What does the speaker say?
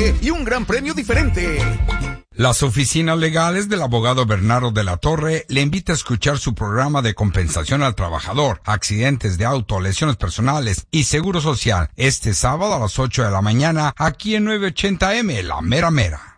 suerte y un gran premio diferente. Las oficinas legales del abogado Bernardo de la Torre le invita a escuchar su programa de compensación al trabajador, accidentes de auto, lesiones personales y seguro social este sábado a las 8 de la mañana aquí en 980M, La Mera Mera.